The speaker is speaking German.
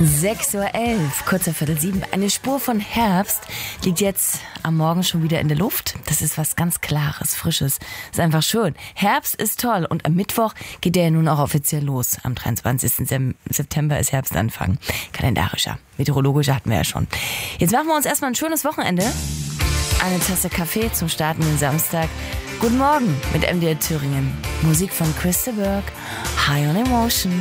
6:11 Uhr, kurz vor 6:45. Eine Spur von Herbst liegt jetzt am Morgen schon wieder in der Luft. Das ist was ganz Klares, Frisches. Ist einfach schön. Herbst ist toll und am Mittwoch geht der ja nun auch offiziell los. Am 23. September ist Herbstanfang. Kalendarischer, meteorologischer hatten wir ja schon. Jetzt machen wir uns erstmal ein schönes Wochenende. Eine Tasse Kaffee zum startenden Samstag. Guten Morgen mit MDR Thüringen. Musik von Chris de Burgh. High on Emotion.